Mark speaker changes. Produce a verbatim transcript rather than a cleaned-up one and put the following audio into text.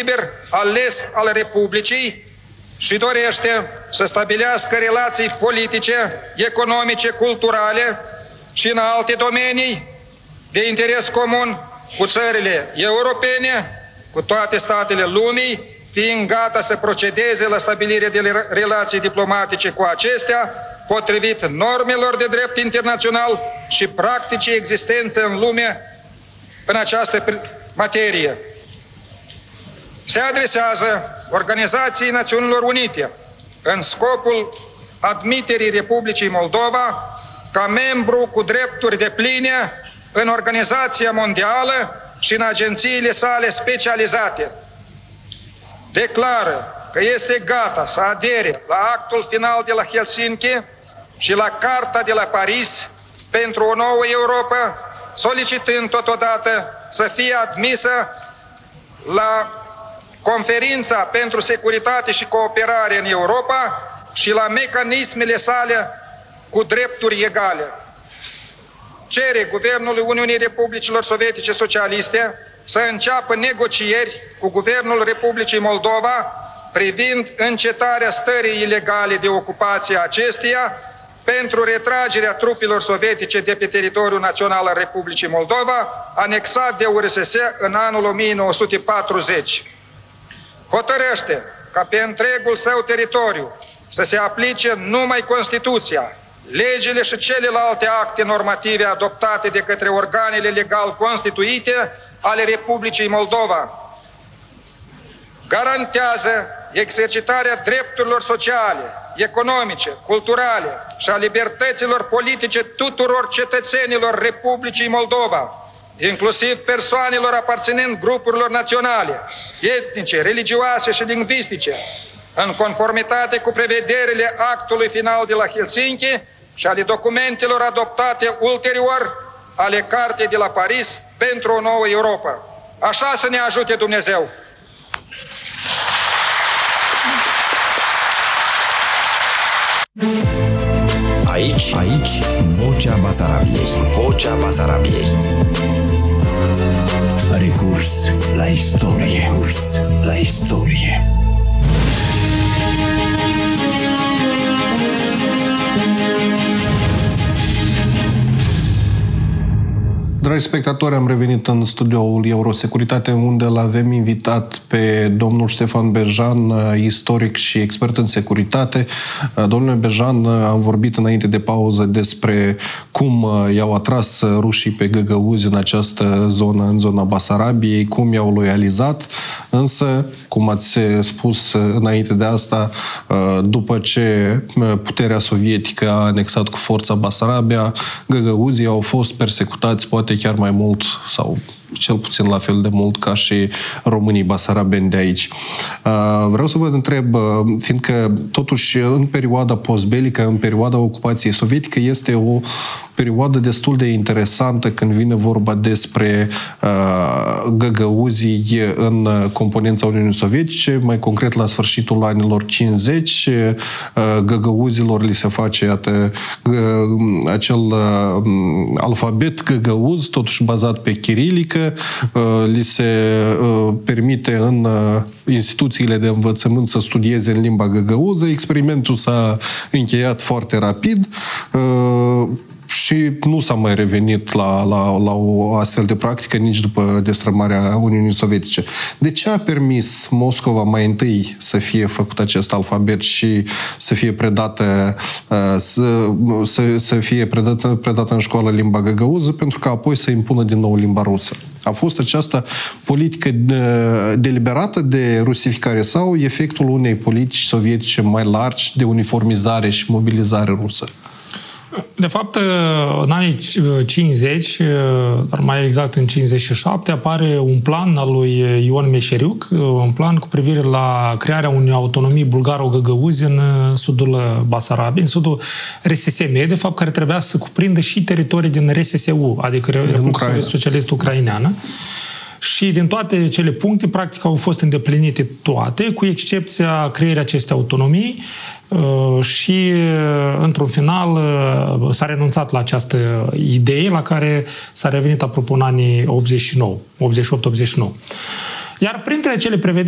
Speaker 1: liber ales al Republicii și dorește să stabilească relații politice, economice, culturale și în alte domenii de interes comun cu țările europene, cu toate statele lumii, fiind gata să procedeze la stabilirea de relații diplomatice cu acestea, potrivit normelor de drept internațional și practicii existențe în lume în această materie. Se adresează Organizației Națiunilor Unite în scopul admiterii Republicii Moldova ca membru cu drepturi depline în Organizația Mondială și în agențiile sale specializate. Declară că este gata să adere la actul final de la Helsinki și la Carta de la Paris pentru o nouă Europa, solicitând totodată să fie admisă la Conferința pentru Securitate și Cooperare în Europa și la mecanismele sale cu drepturi egale. Cere Guvernului Uniunii Republicilor Sovietice Socialiste să înceapă negocieri cu Guvernul Republicii Moldova privind încetarea stării ilegale de ocupație a acesteia pentru retragerea trupelor sovietice de pe teritoriul național al Republicii Moldova, anexat de U R S S în anul o mie nouă sute patruzeci. Hotărăște ca pe întregul său teritoriu să se aplice numai Constituția, legile și celelalte acte normative adoptate de către organele legal constituite ale Republicii Moldova. Garantează exercitarea drepturilor sociale, economice, culturale și a libertăților politice tuturor cetățenilor Republicii Moldova, inclusiv persoanelor aparținând grupurilor naționale, etnice, religioase și lingvistice, în conformitate cu prevederile actului final de la Helsinki și ale documentelor adoptate ulterior ale Cartei de la Paris pentru o nouă Europa. Așa să ne ajute Dumnezeu!
Speaker 2: Aici, aici, Vocea Basarabiei. Vocea Basarabiei.
Speaker 3: Recurs la istorie. Recurs la istorie.
Speaker 4: Dragi spectatori, am revenit în studioul Eurosecuritate, unde l-avem invitat pe domnul Ștefan Berjan, istoric și expert în securitate. Domnule Berjan, am vorbit înainte de pauză despre cum i-au atras rușii pe găgăuzi în această zonă, în zona Basarabiei, cum i-au loializat, însă, cum ați spus înainte de asta, după ce puterea sovietică a anexat cu forța Basarabia, găgăuzii au fost persecutați, poate chiar mai mult sau cel puțin la fel de mult ca și românii basarabeni de aici. Vreau să vă întreb, fiindcă totuși în perioada postbelică, în perioada ocupației sovietică, este o perioadă destul de interesantă când vine vorba despre găgăuzii în componența Uniunii Sovietice, mai concret la sfârșitul anilor cincizeci, găgăuzilor li se face, iată, acel alfabet găgăuz, totuși bazat pe chirilică, li se permite în instituțiile de învățământ să studieze în limba găgăuză. Experimentul s-a încheiat foarte rapid și nu s-a mai revenit la, la, la o astfel de practică nici după destrămarea Uniunii Sovietice. De ce a permis Moscova mai întâi să fie făcut acest alfabet și să fie predată, să, să, să fie predată, predată în școală limba găgăuză, pentru că apoi să impună din nou limba rusă? A fost această politică deliberată de rusificare sau efectul unei politici sovietice mai largi de uniformizare și mobilizare rusă?
Speaker 5: De fapt, în anii cincizeci, dar mai exact în cincizeci și șapte, apare un plan al lui Ion Meșeriuc, un plan cu privire la crearea unei autonomii bulgaro-găgăuzi în sudul Basarabiei, în sudul R S S M, de fapt, care trebuia să cuprindă și teritorii din R S S U, adică Republica Socialistă Ucraineană. Și din toate cele puncte, practic, au fost îndeplinite toate, cu excepția creării acestei autonomii și, într-un final, s-a renunțat la această idee, la care s-a revenit, apropo, în anii optzeci și nouă, optzeci și opt optzeci și nouă. Iar printre cele prevederi